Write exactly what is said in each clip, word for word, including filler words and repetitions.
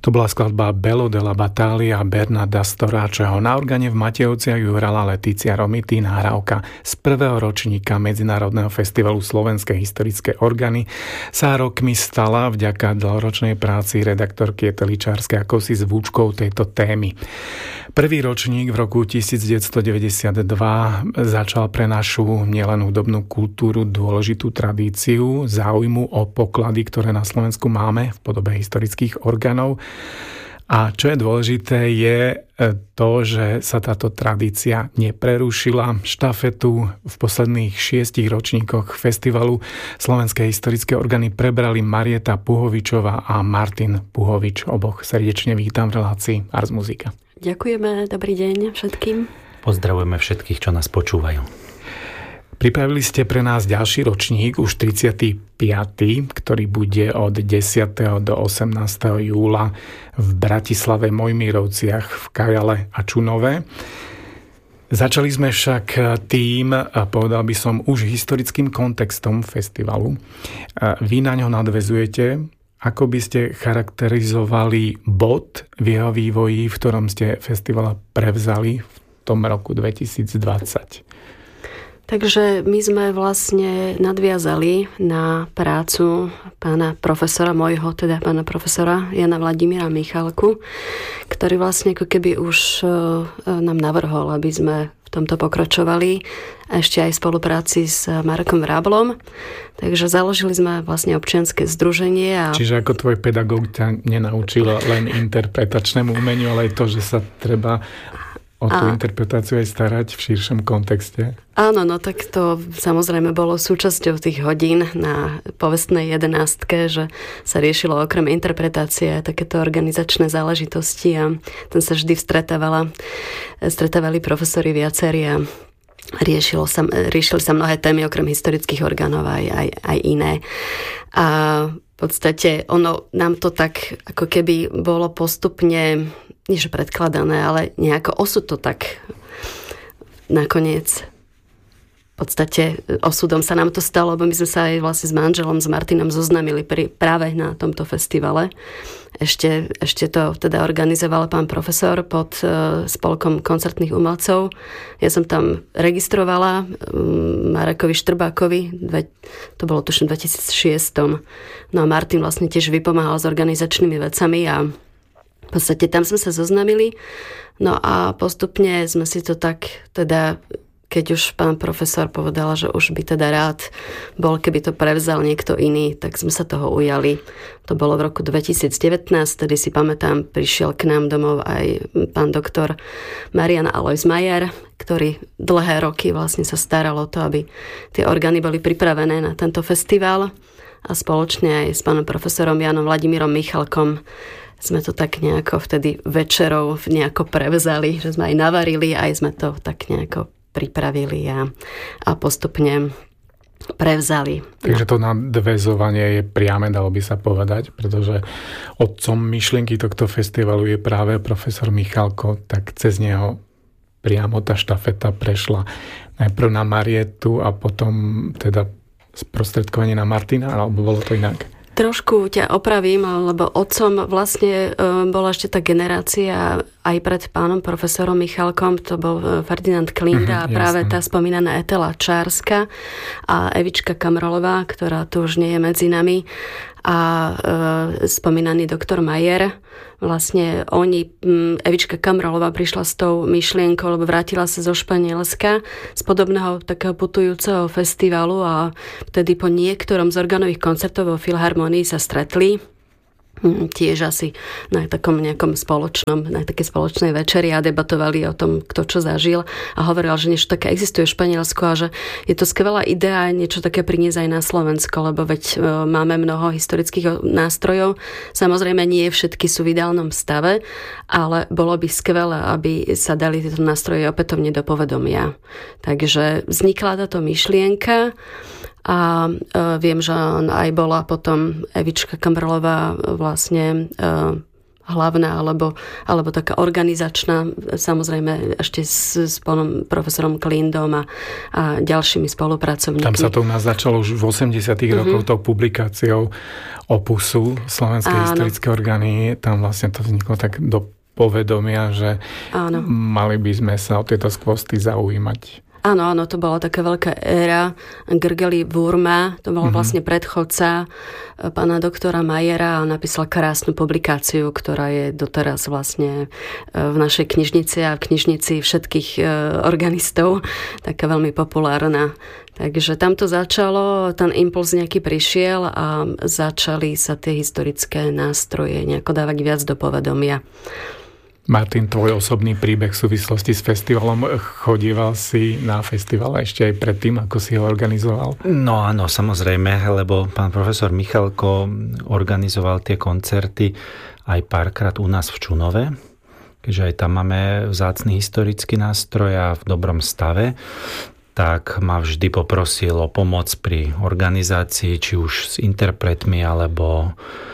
To bola skladba Bello della Battaglia Bernarda Storaceho. Na organe v Matejovciach ju hrala Letícia Romity, nahrávka z prvého ročníka Medzinárodného festivalu Slovenské historické orgány sa rokmi stala vďaka dlhoročnej práci redaktorky Ety Ličárskej akosi zvučkou tejto témy. Prvý ročník v roku devätnásťstodeväťdesiatdva začal pre našu nielen hudobnú kultúru dôležitú tradíciu záujmu o poklady, ktoré na Slovensku máme v podobe historických orgánov. A čo je dôležité, je to, že sa táto tradícia neprerušila. Štafetu v posledných šiestich ročníkoch festivalu Slovenské historické orgány prebrali Marieta Puhovičová a Martin Puhovič. Oboch srdečne vítam v relácii Ars Musica. Ďakujeme, dobrý deň všetkým. Pozdravujeme všetkých, čo nás počúvajú. Pripravili ste pre nás ďalší ročník, už tridsiaty piaty, ktorý bude od desiateho do osemnásteho júla v Bratislave, Mojmírovciach, v Kajale a Čunove. Začali sme však tým, povedal by som, už historickým kontextom festivalu. Vy na ňo nadväzujete. Ako by ste charakterizovali bod v jeho vývoji, v ktorom ste festival prevzali v tom roku dvetisícdvadsať? Takže my sme vlastne nadviazali na prácu pána profesora, môjho teda pána profesora Jana Vladimíra Michalku, ktorý vlastne ako keby už nám navrhol, aby sme v tomto pokračovali a ešte aj v spolupráci s Markom Vráblom. Takže založili sme vlastne občianske združenie. A... Čiže ako tvoj pedagóg ťa nenaučil len interpretačnému umeniu, ale aj to, že sa treba o tú a... interpretáciu aj starať v širšom kontexte. Áno, no tak to samozrejme bolo súčasťou tých hodín na povestnej jedenástke, že sa riešilo okrem interpretácie takéto organizačné záležitosti a tam sa vždy stretávala, stretávali profesori viacerí a riešilo sa, riešili sa mnohé témy okrem historických orgánov aj, aj, aj iné. A v podstate ono nám to tak ako keby bolo postupne nie že predkladané, ale nejako osud to tak nakoniec v podstate osudom sa nám to stalo, lebo my sme sa aj vlastne s manželom, s Martinom zoznamili pri, práve na tomto festivale. Ešte, ešte to teda organizoval pán profesor pod uh, spolkom koncertných umelcov. Ja som tam registrovala um, Marekovi Štrbákovi, dve, to bolo tuším dvetisícšesť. No a Martin vlastne tiež vypomáhal s organizačnými vecami a v podstate tam sme sa zoznamili. No a postupne sme si to tak teda, keď už pán profesor povedal, že už by teda rád bol, keby to prevzal niekto iný, tak sme sa toho ujali. To bolo v roku dvetisícdevätnásť, tedy si pamätám, prišiel k nám domov aj pán doktor Marian Alois Majer, ktorý dlhé roky vlastne sa staral o to, aby tie orgány boli pripravené na tento festival a spoločne aj s pánom profesorom Janom Vladimírom Michalkom sme to tak nejako vtedy večerou nejako prevzali, že sme aj navarili, aj sme to tak nejako pripravili a, a postupne prevzali. Takže to nadväzovanie je priame, dalo by sa povedať, pretože otcom myšlienky tohto festivalu je práve profesor Michalko, tak cez neho priamo tá štafeta prešla najprv na Marietu a potom teda sprostredkovanie na Martina, alebo bolo to inak? Trošku ťa opravím, lebo otcom vlastne bola ešte tá generácia aj pred pánom profesorom Michalkom, to bol Ferdinand Klinda mm-hmm, a práve jasne. Tá spomínaná Ety Ličárska a Evička Kamrolová, ktorá tu už nie je medzi nami, a e, spomínaný doktor Majer. Vlastne oni, Evička Kamrolová prišla s tou myšlienkou, lebo vrátila sa zo Španielska z podobného takého putujúceho festivalu a vtedy po niektorom z orgánových koncertov vo Filharmonii sa stretli. Tiež asi na takom nejakom spoločnom, na takej spoločnej večeri a debatovali o tom, kto čo zažil a hovoril, že niečo také existuje v Španielsku a že je to skvelá idea niečo také priniesť aj na Slovensko, lebo veď e, máme mnoho historických nástrojov. Samozrejme nie všetky sú v ideálnom stave, ale bolo by skvelé, aby sa dali tieto nástroje opätovne do povedomia. Takže vznikla táto myšlienka. A uh, viem, že aj bola potom Evička Kamrolová vlastne uh, hlavná alebo, alebo taká organizačná, samozrejme ešte s, s pánom profesorom Klindom a, a ďalšími spolupracovníkmi. Tam sa to u nás začalo už v osemdesiatych mm-hmm. rokoch tou publikáciou opusu Slovenskej historické orgány. Tam vlastne to vzniklo tak do povedomia, že áno. mali by sme sa o tieto skvosty zaujímať. Áno, áno, to bola taká veľká éra. Grgely Wurma, to bol mm-hmm. vlastne predchodca pána doktora Majera a napísal krásnu publikáciu, ktorá je doteraz vlastne v našej knižnici a v knižnici všetkých organistov taká veľmi populárna. Takže tam to začalo, ten impuls nejaký prišiel a začali sa tie historické nástroje nejako dávať viac do povedomia. Martin, tvoj osobný príbeh v súvislosti s festivalom, chodíval si na festival ešte aj predtým, ako si ho organizoval? No áno, samozrejme, lebo pán profesor Michalko organizoval tie koncerty aj párkrát u nás v Čunove, keďže aj tam máme vzácny historický nástroj a v dobrom stave, tak ma vždy poprosil o pomoc pri organizácii, či už s interpretmi, alebo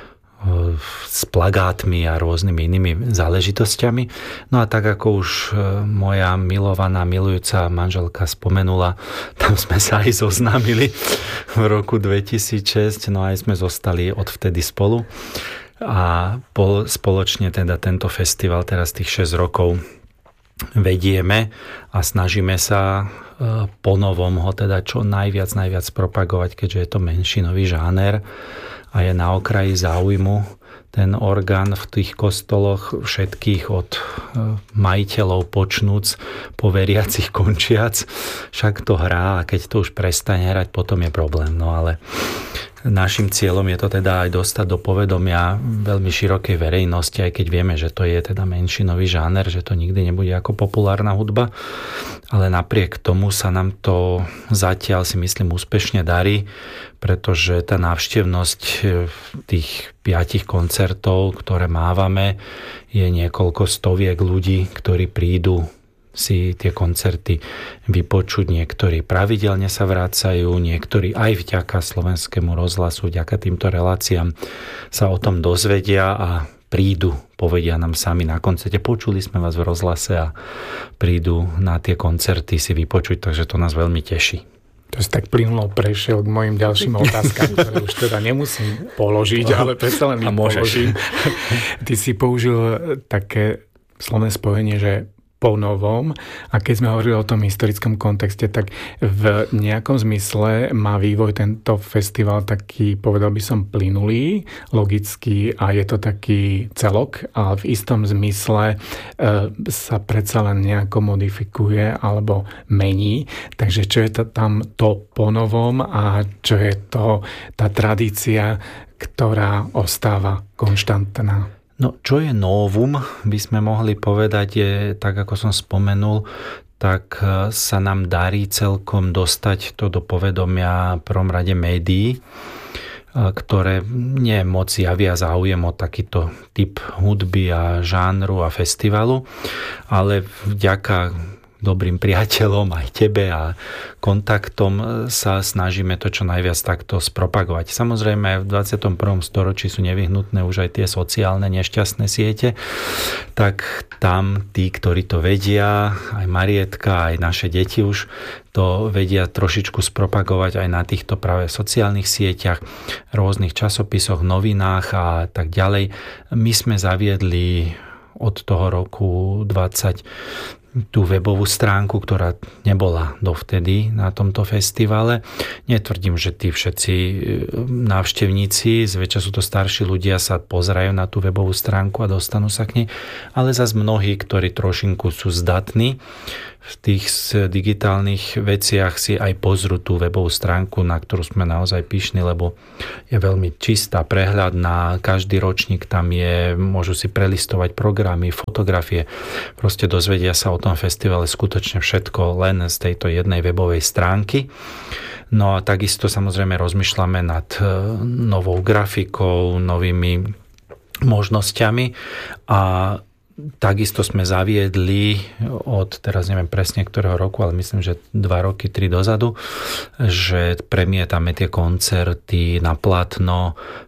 s plagátmi a rôznymi inými záležitosťami. No a tak ako už moja milovaná, milujúca manželka spomenula, tam sme sa aj zoznámili v roku dvetisícšesť, no aj sme zostali odvtedy spolu a spoločne teda tento festival teraz tých šesť rokov vedieme a snažíme sa po novom ho teda čo najviac, najviac propagovať, keďže je to menšinový žáner a je na okraji záujmu ten orgán v tých kostoloch všetkých od majiteľov počnúc po veriacich končiac. Však to hrá a keď to už prestane hrať, potom je problém. No ale našim cieľom je to teda aj dostať do povedomia veľmi širokej verejnosti, aj keď vieme, že to je teda menšinový žáner, že to nikdy nebude ako populárna hudba, ale napriek tomu sa nám to zatiaľ, si myslím, úspešne darí, pretože tá návštevnosť tých piatich koncertov, ktoré mávame, je niekoľko stoviek ľudí, ktorí prídu si tie koncerty vypočuť. Niektorí pravidelne sa vracajú, niektorí aj vďaka Slovenskému rozhlasu, vďaka týmto reláciám sa o tom dozvedia a prídu, povedia nám sami na koncerte, počuli sme vás v rozhlase a prídu na tie koncerty si vypočuť, takže to nás veľmi teší. To si tak plynulo prešiel k mojim ďalším otázkam, ktoré už teda nemusím položiť, ale predsa len ich položím. Ty si použil také slovné spojenie, že po novom. A keď sme hovorili o tom historickom kontexte, tak v nejakom zmysle má vývoj tento festival taký, povedal by som, plynulý, logický a je to taký celok, ale v istom zmysle e, sa predsa len nejako modifikuje alebo mení. Takže čo je to tam to po novom a čo je to tá tradícia, ktorá ostáva konštantná? No, čo je novum, by sme mohli povedať, je, tak ako som spomenul, tak sa nám darí celkom dostať to do povedomia v prvom rade médií, ktoré nie moc javia záujem o takýto typ hudby a žánru a festivalu, ale vďaka dobrým priateľom, aj tebe a kontaktom sa snažíme to čo najviac takto spropagovať. Samozrejme, v dvadsiatom prvom storočí sú nevyhnutné už aj tie sociálne nešťastné siete, tak tam tí, ktorí to vedia, aj Marietka, aj naše deti už to vedia trošičku spropagovať aj na týchto práve sociálnych sieťach, rôznych časopisoch, novinách a tak ďalej. My sme zaviedli od toho roku dvadsať tú webovú stránku, ktorá nebola dovtedy na tomto festivale. Netvrdím, že tí všetci návštevníci, zväčša sú to starší ľudia, sa pozerajú na tú webovú stránku a dostanú sa k nej, ale zas mnohí, ktorí trošinku sú zdatní v tých digitálnych veciach, si aj pozrú tú webovú stránku, na ktorú sme naozaj pyšní, lebo je veľmi čistá, prehľadná, každý ročník tam je, môžu si prelistovať programy, fotografie, proste dozvedia sa o tom festivale skutočne všetko len z tejto jednej webovej stránky. No a takisto samozrejme rozmýšľame nad novou grafikou, novými možnosťami a takisto sme zaviedli od, teraz neviem presne ktorého roku, ale myslím, že dva roky, tri dozadu, že premietame tie koncerty na platno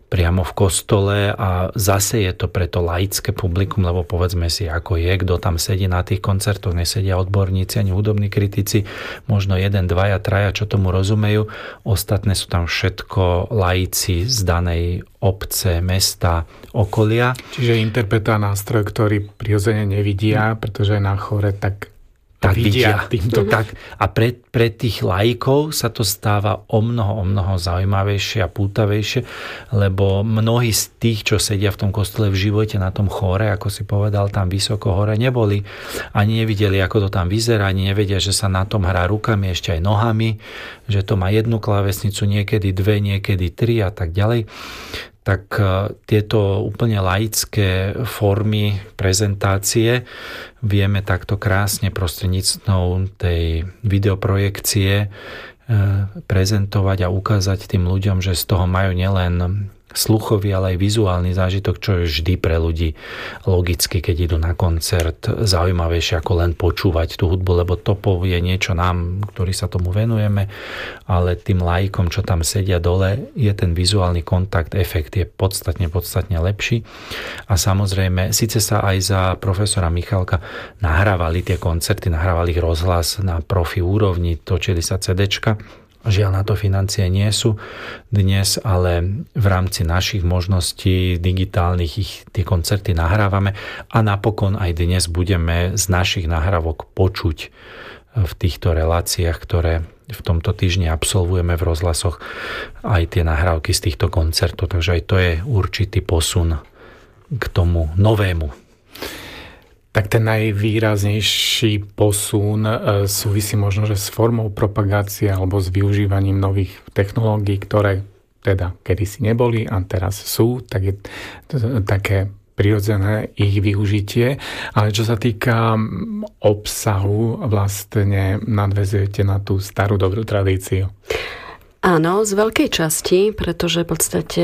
priamo v kostole a zase je to pre to laické publikum, lebo povedzme si, ako je, kto tam sedí na tých koncertoch, nesedia odborníci ani hudobní kritici, možno jeden, dvaja, traja, čo tomu rozumejú, ostatné sú tam všetko laici z danej obce, mesta, okolia. Čiže interpretá nástroj, ktorý prirodzene nevidia, pretože na chore tak tak vidia. Týmto. Tak. A pre, pre tých laikov sa to stáva o mnoho, o mnoho zaujímavejšie a pútavejšie, lebo mnohí z tých, čo sedia v tom kostole v živote na tom chóre, ako si povedal, tam vysoko hore neboli, ani nevideli, ako to tam vyzerá, ani nevedia, že sa na tom hrá rukami, ešte aj nohami, že to má jednu klávesnicu, niekedy dve, niekedy tri a tak ďalej. Tak tieto úplne laické formy prezentácie vieme takto krásne prostredníctvom tej videoprojekcie prezentovať a ukázať tým ľuďom, že z toho majú nielen sluchový, ale aj vizuálny zážitok, čo je vždy pre ľudí logicky, keď idú na koncert, zaujímavejšie ako len počúvať tú hudbu, lebo to povie niečo nám, ktorí sa tomu venujeme, ale tým laikom, čo tam sedia dole, je ten vizuálny kontakt, efekt je podstatne, podstatne lepší. A samozrejme, síce sa aj za profesora Michalka nahrávali tie koncerty, nahrávali ich rozhlas na profi úrovni, točili sa cédéčka, žiaľ na to financie nie sú dnes, ale v rámci našich možností digitálnych ich tie koncerty nahrávame a napokon aj dnes budeme z našich nahrávok počuť v týchto reláciách, ktoré v tomto týždni absolvujeme v rozhlasoch, aj tie nahrávky z týchto koncertov. Takže aj to je určitý posun k tomu novému. Tak ten najvýraznejší posun súvisí možno, že s formou propagácie alebo s využívaním nových technológií, ktoré teda kedysi neboli a teraz sú, tak je to také prirodzené ich využitie. Ale čo sa týka obsahu, vlastne nadväzujete na tú starú dobrú tradíciu. Áno, z veľkej časti, pretože v podstate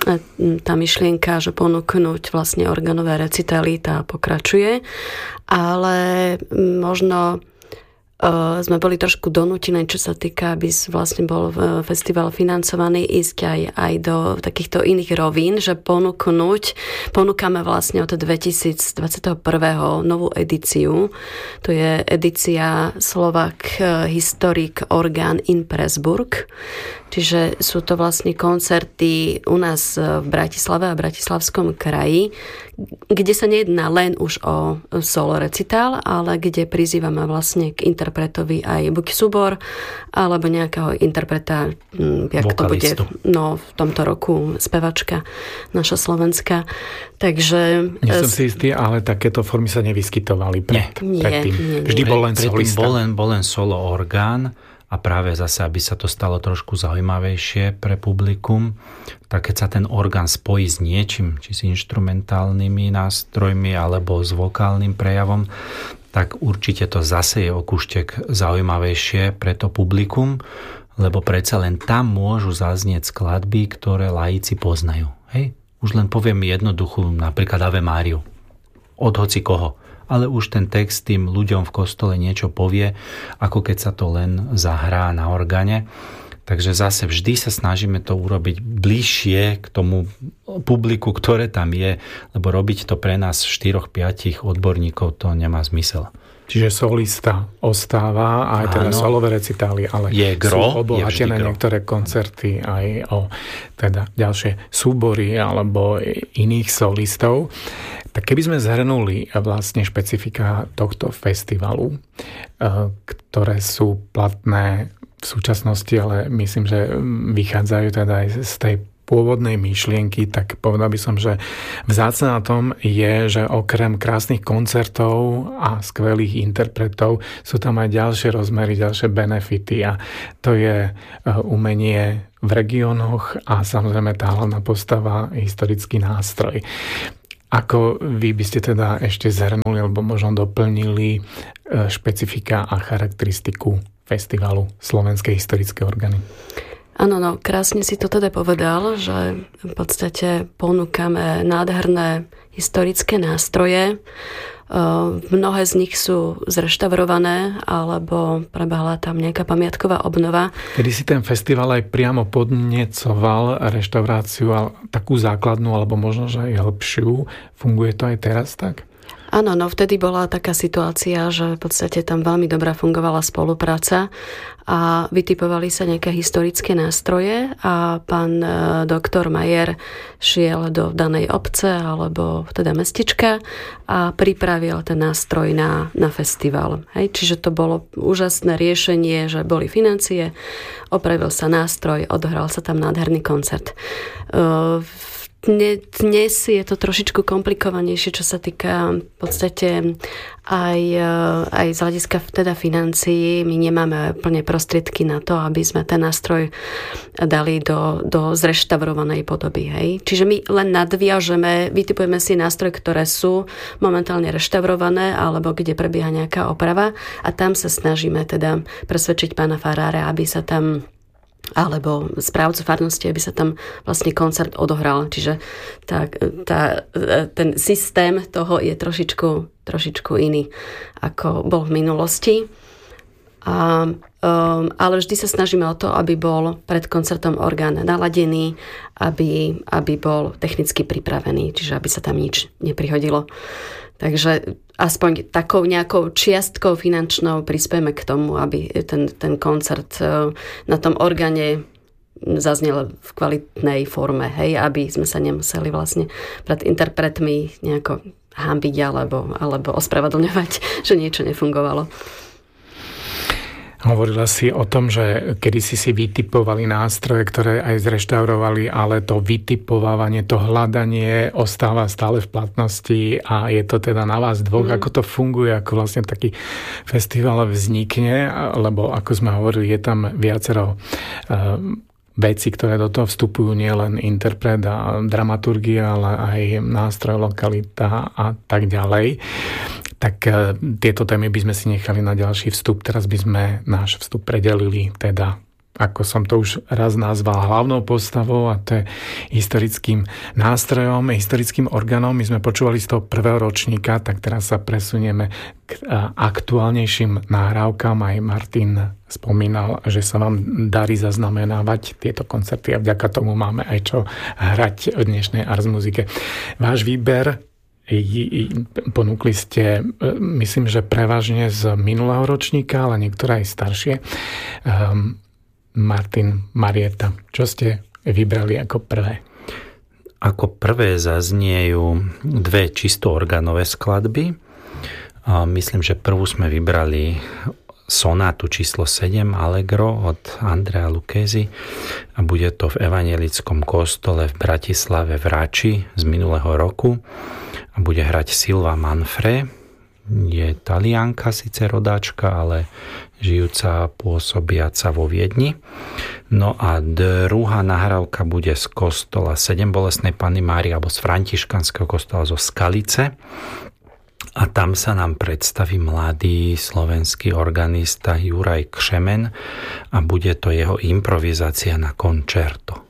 tá myšlienka, že ponúknuť vlastne organové recitály, tá pokračuje, ale možno uh, sme boli trošku donútení, čo sa týka, aby vlastne bol festival financovaný, ísť aj, aj do takýchto iných rovín, že ponúknuť, ponúkame vlastne od dvetisícdvadsaťjeden novú edíciu. To je edícia Slovak Historic Organ in Pressburg. Čiže sú to vlastne koncerty u nás v Bratislave a Bratislavskom kraji, kde sa nejedná len už o solo recitál, ale kde prizývame vlastne k interpretovi aj buď súbor, alebo nejakého interpreta, jak to bude no, v tomto roku spevačka naša slovenská. Takže... Nie som si istý, ale takéto formy sa nevyskytovali pred, nie, predtým. Nie, nie, Vždy nie. bol len solista. Bol len, bol len solo orgán. A práve zase, aby sa to stalo trošku zaujímavejšie pre publikum, tak keď sa ten orgán spojí s niečím, či s inštrumentálnymi nástrojmi alebo s vokálnym prejavom, tak určite to zase je o kúštek zaujímavejšie pre to publikum, lebo predsa len tam môžu zaznieť skladby, ktoré laici poznajú. Hej? Už len poviem jednoduchú, napríklad Ave Máriu. Od hoci koho. Ale už ten text tým ľuďom v kostole niečo povie, ako keď sa to len zahrá na orgáne. Takže zase vždy sa snažíme to urobiť bližšie k tomu publiku, ktoré tam je, lebo robiť to pre nás štyroch piatich odborníkov, to nemá zmysel. Čiže solista ostáva, aj teda solové recitály, ale je gro, sú obohatené niektoré koncerty aj o teda ďalšie súbory alebo iných solistov. Tak keby sme zhrnuli vlastne špecifika tohto festivalu, ktoré sú platné v súčasnosti, ale myslím, že vychádzajú teda aj z tej pôvodnej myšlienky, tak povedal by som, že vzácne na tom je, že okrem krásnych koncertov a skvelých interpretov sú tam aj ďalšie rozmery, ďalšie benefity a to je umenie v regiónoch a samozrejme tá hlavná postava, historický nástroj. Ako vy by ste teda ešte zhrnuli alebo možno doplnili špecifika a charakteristiku festivalu Slovenské historické orgány? Áno, no, krásne si to teda povedal, že v podstate ponúkame nádherné historické nástroje Mnohé z nich sú zreštaurované, alebo prebehla tam nejaká pamiatková obnova. Kedy si ten festival aj priamo podnecoval reštauráciu, a takú základnú, alebo možno, že aj hĺbšiu. Funguje to aj teraz tak? Áno, no vtedy bola taká situácia, že v podstate tam veľmi dobrá fungovala spolupráca a vytipovali sa nejaké historické nástroje a pán doktor Majer šiel do danej obce alebo teda mestička a pripravil ten nástroj na, na festival. Hej, čiže to bolo úžasné riešenie, že boli financie, opravil sa nástroj, odohral sa tam nádherný koncert. Uh, Dnes je to trošičku komplikovanejšie, čo sa týka v podstate aj, aj z hľadiska teda financií. My nemáme plne prostriedky na to, aby sme ten nástroj dali do, do zreštaurovanej podoby. Hej. Čiže my len nadviažeme, vytipujeme si nástroje, ktoré sú momentálne reštaurované alebo kde prebieha nejaká oprava a tam sa snažíme teda presvedčiť pána farára, aby sa tam alebo správcu farnosti, aby sa tam vlastne koncert odohral. Čiže tá, tá, ten systém toho je trošičku, trošičku iný, ako bol v minulosti. A, um, ale vždy sa snažíme o to, aby bol pred koncertom orgán naladený, aby, aby bol technicky pripravený, čiže aby sa tam nič neprihodilo. Takže aspoň takou nejakou čiastkou finančnou prispieme k tomu, aby ten, ten koncert na tom orgáne zaznel v kvalitnej forme, hej, aby sme sa nemuseli vlastne pred interpretmi nejako hanbiť alebo, alebo ospravedlňovať, že niečo nefungovalo. Hovorila si o tom, že kedysi si vytipovali nástroje, ktoré aj zreštaurovali, ale to vytipovávanie, to hľadanie ostáva stále v platnosti a je to teda na vás dvoch, mm. ako to funguje, ako vlastne taký festival vznikne, lebo ako sme hovorili, je tam viacero uh, veci, ktoré do toho vstupujú, nie len interpret a dramaturgia, ale aj nástroj, lokalita a tak ďalej. Tak tieto témy by sme si nechali na ďalší vstup. Teraz by sme náš vstup predelili, teda, ako som to už raz nazval, hlavnou postavou, a to je historickým nástrojom, historickým orgánom. My sme počúvali z toho prvého ročníka, tak teraz sa presunieme k aktuálnejším nahrávkam. Aj Martin spomínal, že sa vám darí zaznamenávať tieto koncerty a vďaka tomu máme aj čo hrať v dnešnej Ars muzike. Váš výber ponúkli ste, myslím, že prevažne z minulého ročníka, ale niektoré aj staršie. Um, Martin, Marieta, čo ste vybrali ako prvé? Ako prvé zazniejú dve čisto orgánové skladby. Myslím, že prvú sme vybrali sonátu číslo sedem Allegro od Andrea Lucchesi a bude to v evanjelickom kostole v Bratislave v Rači z minulého roku. A bude hrať Silva Manfre, je Talianka, síce rodáčka, ale žijúca, pôsobiaca vo Viedni. No a druhá nahrávka bude z kostola sedem Bolestnej Panny Márie, alebo z františkanského kostola zo Skalice. A tam sa nám predstaví mladý slovenský organista Juraj Kšemen a bude to jeho improvizácia na končerto.